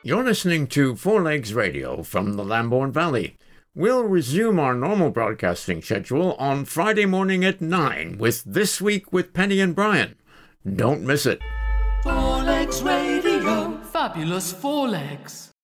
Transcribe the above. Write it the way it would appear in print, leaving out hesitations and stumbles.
You're listening to Four Legs Radio from the Lambourne Valley. We'll resume our normal broadcasting schedule on Friday morning at 9 with This Week with Penny and Brian. Don't miss it. Four Legs Radio. Fabulous Four Legs.